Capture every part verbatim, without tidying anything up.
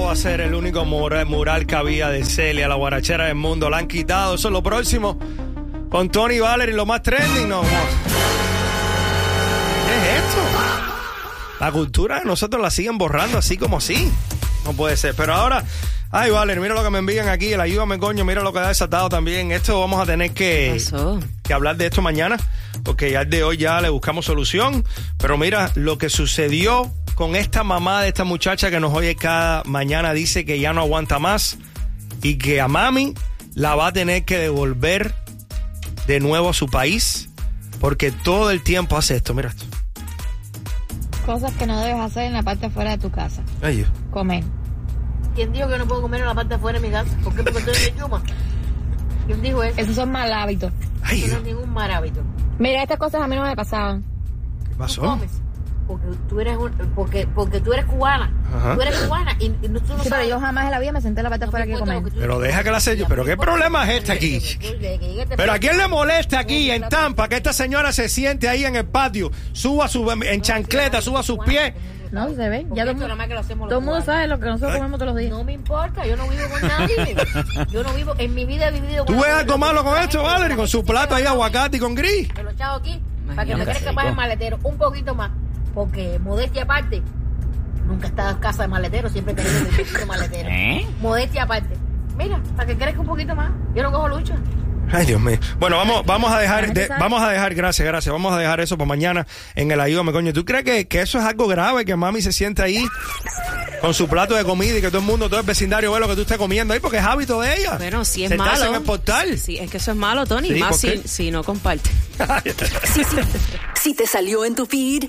va a ser el único mural, mural que había de Celia, la guarachera del mundo. La han quitado. Eso es lo próximo. Con Tony Valery, lo más trending. No, no. ¿Qué es esto? La cultura de nosotros la siguen borrando así como así. No puede ser. Pero ahora, ay, Valery, mira lo que me envían aquí. El ayúdame, coño. Mira lo que ha desatado también. Esto vamos a tener que, que hablar de esto mañana. Porque ya el de hoy ya le buscamos solución. Pero mira lo que sucedió con esta mamá de esta muchacha que nos oye cada mañana. Dice que ya no aguanta más y que a mami la va a tener que devolver de nuevo a su país porque todo el tiempo hace esto. Mira esto. Cosas que no debes hacer en la parte afuera de tu casa. Ay, Dios. Comer. ¿Quién dijo que no puedo comer en la parte afuera de mi casa? ¿Por qué? Porque estoy en Yuma. ¿Quién dijo eso? Esos son mal hábitos. Ay, eso no es ningún mal hábito. Mira, estas cosas a mí no me pasaban. ¿Qué pasó? ¿Tú comes? Porque tú eres un, porque porque tú eres cubana. Ajá. Tú eres cubana y, y no, tú no Sí, sabes. pero yo jamás en la vida me senté en la parte No afuera me que importa comer. lo que tú Pero digas. deja que la selle. ¿Pero qué problema es este aquí? Pero ¿a quién le molesta aquí en Tampa que esta señora se siente ahí en el patio, suba su, en chancleta, suba sus pies? No, se ve. Ya todo el mundo, que lo hacemos todo el mundo sabe lo que nosotros comemos todos los días. No me importa, yo no vivo con nadie. Yo no vivo, en mi vida he vivido con ¿Tú ves nadie. algo malo con esto, Valery? Con su plato ahí, aguacate y con gris. Me lo echado aquí para que me Imagínate. crezca más el maletero, un poquito más. Porque modestia aparte, nunca he estado en casa de maletero, siempre he tenido un poquito de maletero. ¿Eh? Modestia aparte. Mira, para que crezca un poquito más. Yo no cojo lucha. Ay, Dios mío. Bueno, vamos, vamos a dejar, de, vamos a dejar, gracias, gracias. Vamos a dejar eso para mañana en el ayúdame, coño. ¿Tú crees que, que eso es algo grave? Que mami se siente ahí con su plato de comida y que todo el mundo, todo el vecindario ve lo que tú estás comiendo ahí porque es hábito de ella. Bueno, si es Sentarse malo. en el portal. Sí, es que eso es malo, Tony. Sí, más ¿por si, qué? si no comparte. Si, si, si te salió en tu feed,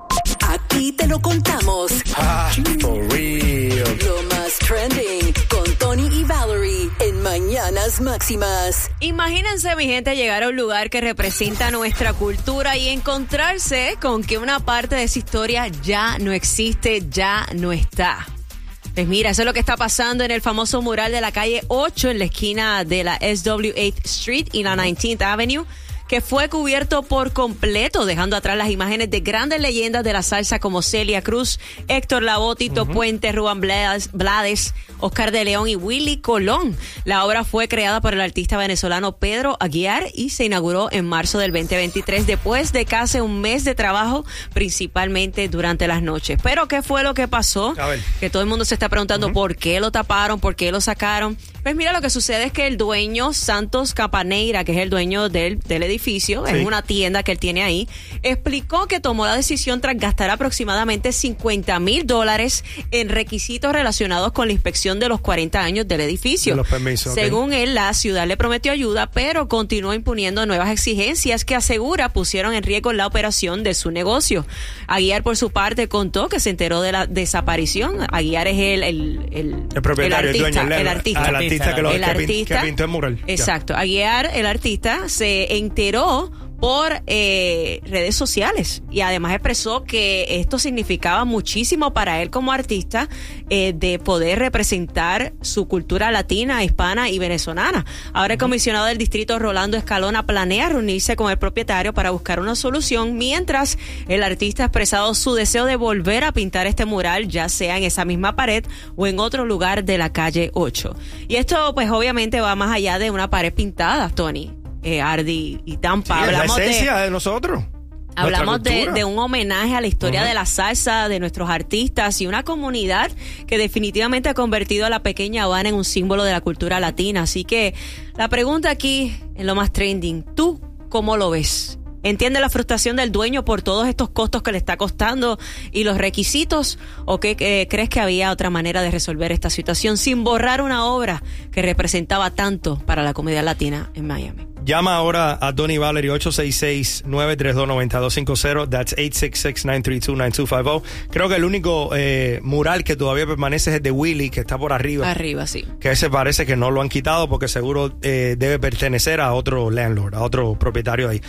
aquí te lo contamos. Ah, for real. Lo más trending con Tony y Valery en Mañanas Máximas. Imagínense, mi gente, llegar a un lugar que representa nuestra cultura y encontrarse con que una parte de esa historia ya no existe, ya no está. Pues mira, eso es lo que está pasando en el famoso mural de la calle ocho en la esquina de la S W eighth Street y la nineteenth Avenue, que fue cubierto por completo, dejando atrás las imágenes de grandes leyendas de la salsa como Celia Cruz, Héctor Lavoe, Tito uh-huh. Puente, Rubén Blades, Blades, Oscar de León y Willy Colón. La obra fue creada por el artista venezolano Pedro Aguiar y se inauguró en marzo del veinte veintitrés, después de casi un mes de trabajo, principalmente durante las noches. Pero ¿qué fue lo que pasó? Que todo el mundo se está preguntando uh-huh. por qué lo taparon, por qué lo sacaron. Pues mira, lo que sucede es que el dueño, Santos Capaneira, que es el dueño del, del edificio, sí. es una tienda que él tiene ahí, explicó que tomó la decisión tras gastar aproximadamente cincuenta mil dólares en requisitos relacionados con la inspección de los cuarenta años del edificio. De los permisos, Según okay. él, la ciudad le prometió ayuda, pero continuó imponiendo nuevas exigencias que asegura pusieron en riesgo la operación de su negocio. Aguiar, por su parte, contó que se enteró de la desaparición. Aguiar es el, el, el, el propietario, el artista, el dueño, el, el artista. Ah, el artista que, lo, el que, artista, que pintó el mural. Exacto. Ya. Aguiar, el artista, se enteró por eh, redes sociales y además expresó que esto significaba muchísimo para él como artista eh, de poder representar su cultura latina, hispana y venezolana. Ahora el comisionado del distrito, Rolando Escalona, planea reunirse con el propietario para buscar una solución, mientras el artista ha expresado su deseo de volver a pintar este mural, ya sea en esa misma pared o en otro lugar de la calle ocho. Y esto pues obviamente va más allá de una pared pintada, Tony. Eh, Ardi y Tampa. Sí, hablamos la esencia de, de nosotros. Hablamos de, de un homenaje a la historia uh-huh. de la salsa, de nuestros artistas y una comunidad que definitivamente ha convertido a la pequeña Habana en un símbolo de la cultura latina. Así que la pregunta aquí, en lo más trending, ¿tú cómo lo ves? ¿Entiende la frustración del dueño por todos estos costos que le está costando y los requisitos? ¿O qué eh, crees que había otra manera de resolver esta situación sin borrar una obra que representaba tanto para la comunidad latina en Miami? Llama ahora a Tony Valery, ocho seis seis, nueve tres dos, nueve dos cinco cero. That's eight six six, nine three two, nine two five zero. Creo que el único eh, mural que todavía permanece es el de Willy, que está por arriba. Arriba, sí. Que ese parece que no lo han quitado porque seguro eh, debe pertenecer a otro landlord, a otro propietario ahí.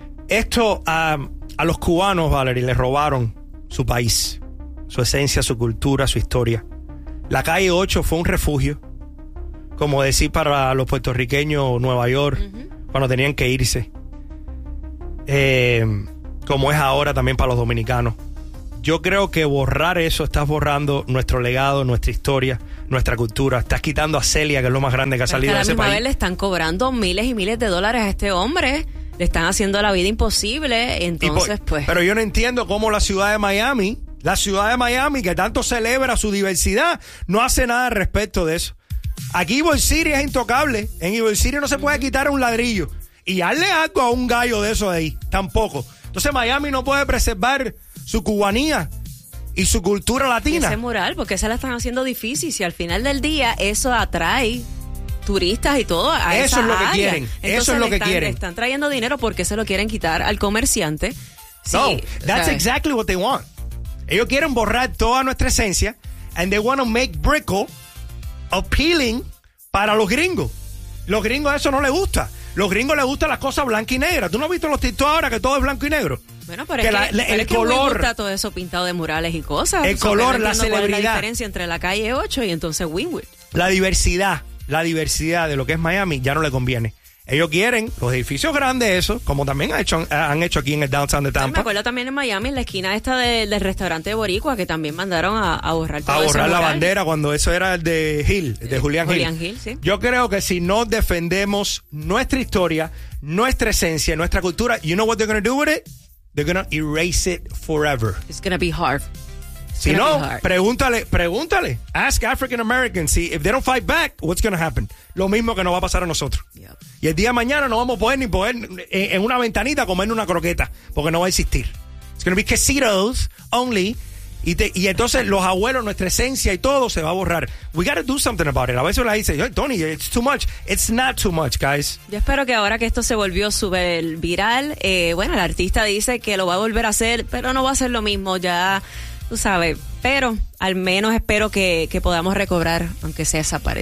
Esto a, a los cubanos, Valery, les robaron su país, su esencia, su cultura, su historia. La calle ocho fue un refugio, como decir para los puertorriqueños Nueva York, uh-huh. cuando tenían que irse. Eh, como es ahora también para los dominicanos. yo creo que borrar eso, estás borrando nuestro legado, nuestra historia, nuestra cultura. Estás quitando a Celia, que es lo más grande que ha salido de ese país. A la misma vez le están cobrando miles y miles de dólares a este hombre. Le están haciendo la vida imposible. Entonces, por, pues... Pero yo no entiendo cómo la ciudad de Miami, la ciudad de Miami, que tanto celebra su diversidad, no hace nada al respecto de eso. Aquí Ybor City es intocable. En Ybor City no se puede quitar un ladrillo. Y darle algo a un gallo de eso de ahí, tampoco. Entonces Miami no puede preservar su cubanía y su cultura latina. Ese mural, porque se la están haciendo difícil. Si al final del día eso atrae turistas y todo a eso esa es lo área. que quieren. Entonces eso es lo que están, quieren. Están trayendo dinero porque se lo quieren quitar al comerciante. Sí, no, that's ¿sabes? exactly what they want. Ellos quieren borrar toda nuestra esencia and they want to make Brickell appealing para los gringos. Los gringos a eso no les gusta. Los gringos les gustan las cosas blancas y negras. ¿Tú no has visto los TikTok ahora que todo es blanco y negro? Bueno, pero que es la, que, la, pero el es que color, gusta todo eso pintado de murales y cosas. El o sea, color, no la entiendo cuál es celebridad. la diferencia entre la calle ocho y entonces Wynwood. La diversidad, la diversidad de lo que es Miami ya no le conviene. Ellos quieren los edificios grandes, eso, como también han hecho, han hecho aquí en el downtown de Ay, me Tampa. acuerdo también en Miami, en la esquina esta de, del restaurante de Boricua, que también mandaron a, a borrar todo A ese borrar la mural. bandera cuando eso era el de Hill, el de Julián Hill. Julián Hill, sí. Yo creo que si no defendemos nuestra historia, nuestra esencia, nuestra cultura, you know what they're going to do with it? They're going to erase it forever. It's gonna be hard. It's Si gonna no, be hard. pregúntale, pregúntale. Ask African Americans. Si if they don't fight back, what's going to happen? Lo mismo que nos va a pasar a nosotros. Yep. Y el día de mañana no vamos a poder ni poder en, en una ventanita comer una croqueta, porque no va a existir. It's going to be quesitos only. Y, te, y entonces los abuelos, nuestra esencia y todo se va a borrar. We got to do something about it. A veces la dice, "Hey, Tony, it's too much." It's not too much, guys. Yo espero que ahora que esto se volvió súper viral, eh, bueno, el artista dice que lo va a volver a hacer, pero no va a ser lo mismo, ya, tú sabes. Pero al menos espero que, que podamos recobrar, aunque sea esa pared.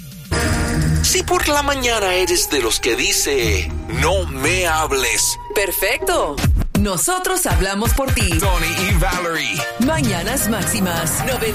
Si por la mañana eres de los que dice, no me hables. Perfecto. Nosotros hablamos por ti. Tony y Valerie. Mañanas Máximas.